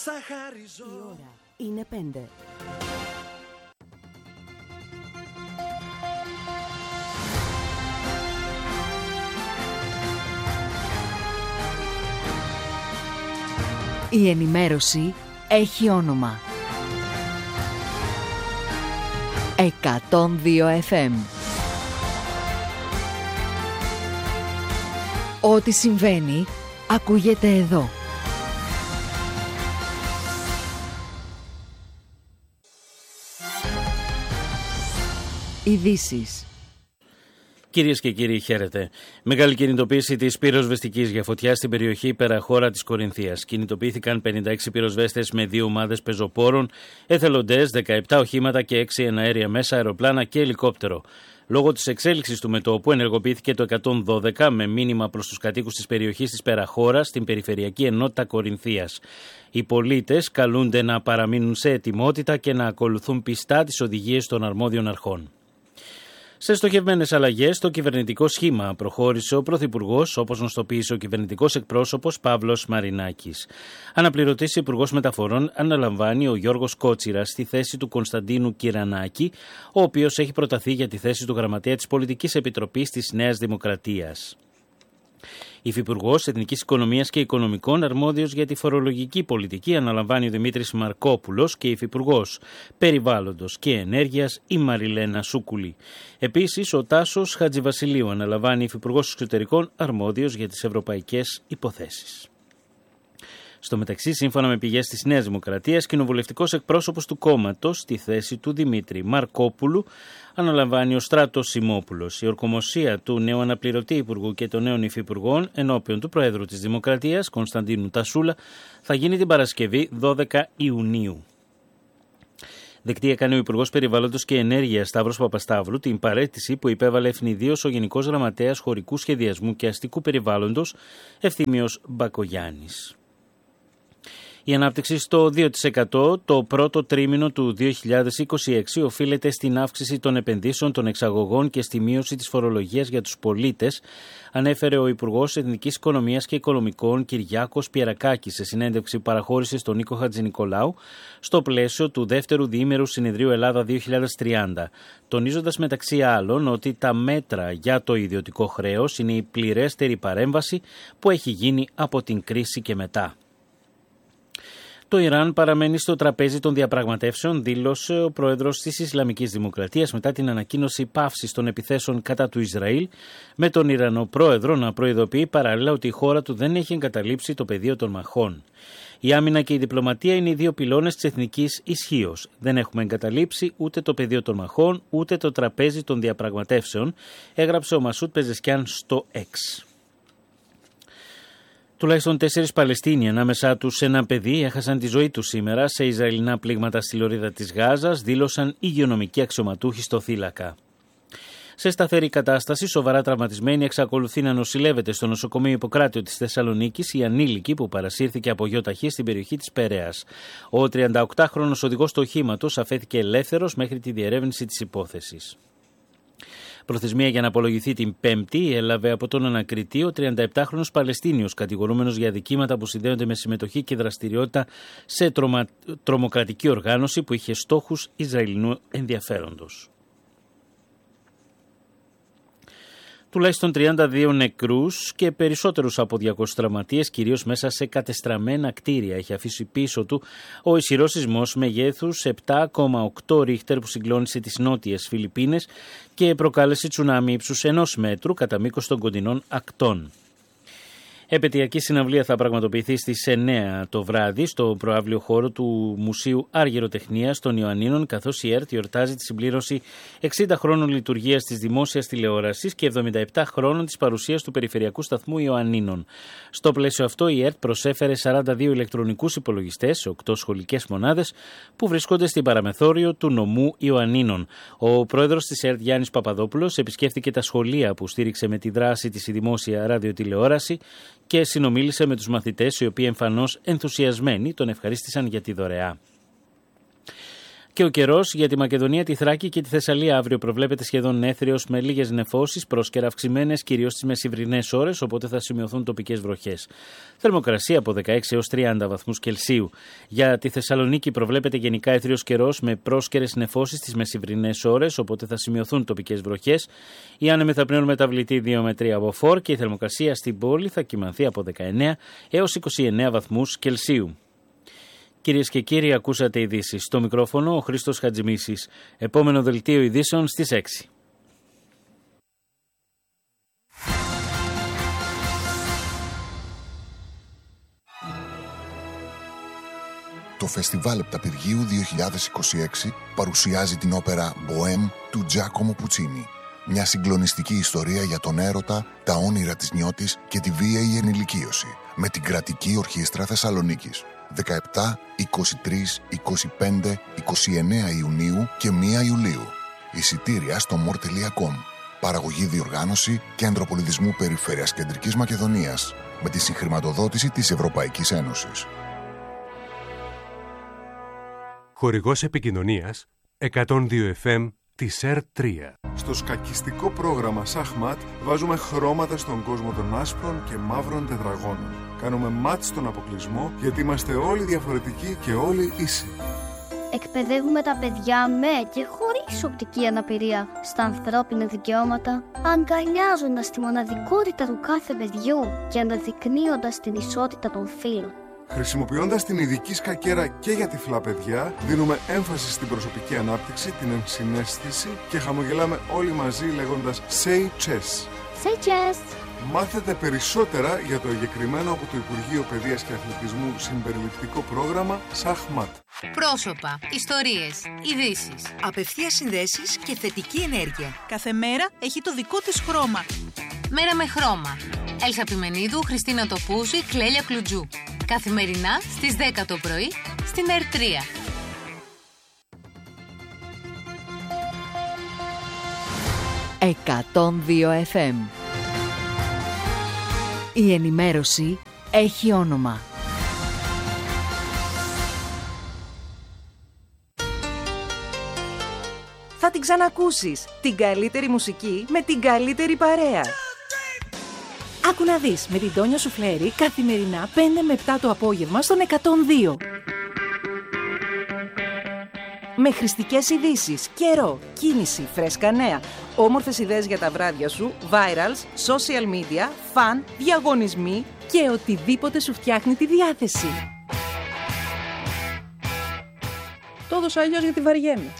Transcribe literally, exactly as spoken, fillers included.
Η ώρα είναι πέντε. Η ενημέρωση έχει όνομα. εκατόν δύο εφ εμ. Ό,τι συμβαίνει ακούγεται εδώ. Ειδήσεις. Κυρίες και κύριοι, χαίρετε. Μεγάλη κινητοποίηση της πυροσβεστικής για φωτιά στην περιοχή Περαχώρα της Κορινθίας. Κινητοποιήθηκαν πενήντα έξι πυροσβέστες με δύο ομάδες πεζοπόρων, εθελοντές, δεκαεπτά οχήματα και έξι εναέρια μέσα, αεροπλάνα και ελικόπτερο. Λόγω της εξέλιξης του μετώπου ενεργοποιήθηκε το εκατόν δώδεκα με μήνυμα προς τους κατοίκους της περιοχής της Περαχώρας στην Περιφερειακή Ενότητα Κορινθίας. Οι πολίτες καλούνται να παραμείνουν σε ετοιμότητα και να ακολουθούν πιστά τις οδηγίες των αρμόδιων αρχών. Σε στοχευμένες αλλαγές, στο κυβερνητικό σχήμα προχώρησε ο Πρωθυπουργός, όπως γνωστοποίησε ο κυβερνητικός εκπρόσωπος Παύλος Μαρινάκης. Αναπληρωτής Υπουργός Μεταφορών αναλαμβάνει ο Γιώργος Κότσιρας στη θέση του Κωνσταντίνου Κυρανάκη, ο οποίος έχει προταθεί για τη θέση του Γραμματέα της Πολιτικής Επιτροπής της Νέας Δημοκρατίας. Υφυπουργός Εθνικής Οικονομίας και Οικονομικών, αρμόδιος για τη φορολογική πολιτική, αναλαμβάνει ο Δημήτρης Μαρκόπουλος και Υφυπουργός Περιβάλλοντος και Ενέργειας η Μαριλένα Σούκουλη. Επίσης, ο Τάσος Χατζηβασιλείου αναλαμβάνει Υφυπουργός Εξωτερικών, αρμόδιος για τις ευρωπαϊκές υποθέσεις. Στο μεταξύ, σύμφωνα με πηγές της Νέας Δημοκρατίας, κοινοβουλευτικός εκπρόσωπος του κόμματος στη θέση του Δημήτρη Μαρκόπουλου αναλαμβάνει ο Στράτος Σιμόπουλος. Η ορκομοσία του νέου αναπληρωτή Υπουργού και των νέων Υφυπουργών ενώπιον του Προέδρου της Δημοκρατίας, Κωνσταντίνου Τασούλα, θα γίνει την Παρασκευή δώδεκα Ιουνίου. Δεκτή έκανε ο Υπουργός Περιβάλλοντος και Ενέργειας Σταύρος Παπασταύρου την παραίτηση που υπέβαλε ευνηδίως ο Γενικός Γραμματέας Χωρικού Σχεδιασμού και Αστικού Περιβάλλοντος Ευθύμιος Μπακογιάννης. Η ανάπτυξη στο δύο τοις εκατό το πρώτο τρίμηνο του δύο χιλιάδες είκοσι έξι οφείλεται στην αύξηση των επενδύσεων, των εξαγωγών και στη μείωση της φορολογίας για τους πολίτες, ανέφερε ο Υπουργός Εθνικής Οικονομίας και Οικονομικών Κυριάκος Πιερακάκης σε συνέντευξη που παραχώρησε στον Νίκο Χατζηνικολάου στο πλαίσιο του δεύτερου διήμερου συνεδρίου Ελλάδα δύο χιλιάδες τριάντα, τονίζοντας μεταξύ άλλων ότι τα μέτρα για το ιδιωτικό χρέος είναι η πληρέστερη παρέμβαση που έχει γίνει από την κρίση και μετά. Το Ιράν παραμένει στο τραπέζι των διαπραγματεύσεων, δήλωσε ο πρόεδρος της Ισλαμικής Δημοκρατίας μετά την ανακοίνωση πάυσης των επιθέσεων κατά του Ισραήλ, με τον Ιρανό πρόεδρο να προειδοποιεί παράλληλα ότι η χώρα του δεν έχει εγκαταλείψει το πεδίο των μαχών. Η άμυνα και η διπλωματία είναι οι δύο πυλώνες της εθνικής ισχύως. Δεν έχουμε εγκαταλείψει ούτε το πεδίο των μαχών, ούτε το τραπέζι των διαπραγματεύσεων, έγραψε ο Μασούτ Πεζεσκιάν στο X. Τουλάχιστον τέσσερις Παλαιστίνοι, ανάμεσά τους ένα παιδί, έχασαν τη ζωή τους σήμερα σε Ισραηλινά πλήγματα στη λωρίδα της Γάζας, δήλωσαν υγειονομικοί αξιωματούχοι στο θύλακα. Σε σταθερή κατάσταση, σοβαρά τραυματισμένη, εξακολουθεί να νοσηλεύεται στο νοσοκομείο Ιπποκράτιο της Θεσσαλονίκης η ανήλικη που παρασύρθηκε από γιοταχή στην περιοχή της Περαίας. Ο τριανταοκτάχρονος οδηγός του οχήματος αφέθηκε ελεύθερος μέχρι τη διερεύνηση της υπόθεσης. Προθεσμία για να απολογηθεί την Πέμπτη έλαβε από τον ανακριτή ο τριανταεπτάχρονος Παλαιστίνιος, κατηγορούμενος για αδικήματα που συνδέονται με συμμετοχή και δραστηριότητα σε τρομα... τρομοκρατική οργάνωση που είχε στόχους Ισραηλινού ενδιαφέροντος. Τουλάχιστον τριάντα δύο νεκρούς και περισσότερους από διακόσιους τραυματίες, κυρίως μέσα σε κατεστραμμένα κτίρια, έχει αφήσει πίσω του ο ισχυρός σεισμός μεγέθους επτά κόμμα οκτώ ρίχτερ που συγκλώνησε τις νότιες Φιλιππίνες και προκάλεσε τσουνάμι ύψους ενός μέτρου κατά μήκος των κοντινών ακτών. Επαιτειακή συναυλία θα πραγματοποιηθεί στις εννέα το βράδυ στο προαύλιο χώρο του Μουσείου Αργυροτεχνίας των Ιωαννίνων, καθώς η ΕΡΤ γιορτάζει τη συμπλήρωση εξήντα χρόνων λειτουργίας της δημόσιας τηλεόρασης και εβδομήντα επτά χρόνων της παρουσίας του Περιφερειακού Σταθμού Ιωαννίνων. Στο πλαίσιο αυτό, η ΕΡΤ προσέφερε σαράντα δύο ηλεκτρονικούς υπολογιστές σε οκτώ σχολικές μονάδες που βρίσκονται στην παραμεθόριο του νομού Ιωαννίνων. Ο πρόεδρος της ΕΡΤ, Γιάννης Παπαδόπουλος, επισκέφθηκε τα σχολεία που στήριξε με τη δράση της η δημόσια ραδιοτηλεόραση και συνομίλησε με τους μαθητές, οι οποίοι εμφανώς ενθουσιασμένοι τον ευχαρίστησαν για τη δωρεά. Και ο καιρός για τη Μακεδονία, τη Θράκη και τη Θεσσαλία αύριο προβλέπεται σχεδόν έθριος με λίγες νεφώσεις, πρόσκαιρα αυξημένες κυρίως στις μεσημβρινές ώρες, οπότε θα σημειωθούν τοπικές βροχές. Θερμοκρασία από δεκαέξι έως τριάντα βαθμούς Κελσίου. Για τη Θεσσαλονίκη προβλέπεται γενικά έθριος καιρός με πρόσκαιρες νεφώσεις στις μεσημβρινές ώρες, οπότε θα σημειωθούν τοπικές βροχές. Οι άνεμοι θα πνέουν μεταβλητή δύο με τρία από φορ και η θερμοκρασία στην πόλη θα κυμανθεί από δεκαεννέα έως είκοσι εννέα βαθμούς Κελσίου. Κυρίες και κύριοι, ακούσατε ειδήσεις. Στο μικρόφωνο ο Χρήστος Χατζημίσης. Επόμενο δελτίο ειδήσεων στις έξι. Το Φεστιβάλ Επταπηργίου δύο χιλιάδες είκοσι έξι παρουσιάζει την όπερα «Μποέμ» του Τζάκομο Πουτσίνι. Μια συγκλονιστική ιστορία για τον έρωτα, τα όνειρα της νιώτης και τη βίαιη ενηλικίωση. Με την Κρατική Ορχήστρα Θεσσαλονίκης. δεκαεπτά, είκοσι τρία, είκοσι πέντε, είκοσι εννέα Ιουνίου και πρώτη Ιουλίου. Εισιτήρια στο μορ τελεία κομ. Παραγωγή, διοργάνωση, Κέντρο Πολιτισμού Περιφέρειας Κεντρικής Μακεδονίας. Με τη συγχρηματοδότηση της Ευρωπαϊκής Ένωσης. Χορηγός επικοινωνίας εκατόν δύο εφ εμ της ΕΡ τρία. Στο σκακιστικό πρόγραμμα Σαχμάτ βάζουμε χρώματα στον κόσμο των άσπρων και μαύρων τετραγώνων. Κάνουμε μάτ στον αποκλεισμό γιατί είμαστε όλοι διαφορετικοί και όλοι ίσοι. Εκπαιδεύουμε τα παιδιά με και χωρίς οπτική αναπηρία στα ανθρώπινα δικαιώματα, αγκαλιάζοντας τη μοναδικότητα του κάθε παιδιού και αναδεικνύοντας την ισότητα των φύλων. Χρησιμοποιώντας την ειδική σκακέρα και για τυφλά παιδιά, δίνουμε έμφαση στην προσωπική ανάπτυξη, την ενσυναίσθηση και χαμογελάμε όλοι μαζί λέγοντας «Say chess». Say chess! Μάθετε περισσότερα για το εγκεκριμένο από το Υπουργείο Παιδείας και Αθλητισμού συμπεριληπτικό πρόγραμμα Σαχμάτ. Πρόσωπα, ιστορίες, ειδήσεις, απευθείας συνδέσεις και θετική ενέργεια. Κάθε μέρα έχει το δικό της χρώμα. Μέρα με χρώμα. Έλσα Πιμενίδου, Χριστίνα Τοπούζη, Κλέλια Κλουτζού. Καθημερινά στις δέκα το πρωί στην ΕΡ τρία. εκατόν δύο εφ εμ. Η ενημέρωση έχει όνομα. Θα την ξανακούσεις. Την καλύτερη μουσική με την καλύτερη παρέα. Άκου να δεις με την Τόνια Σουφλέρη καθημερινά πέντε με επτά το απόγευμα στον εκατόν δύο. Με χρηστικές ειδήσεις, καιρό, κίνηση, φρέσκα νέα, όμορφες ιδέες για τα βράδια σου, virals, social media, φαν, διαγωνισμοί και οτιδήποτε σου φτιάχνει τη διάθεση. Το έδωσα αλλιώς γιατί βαριέμαι.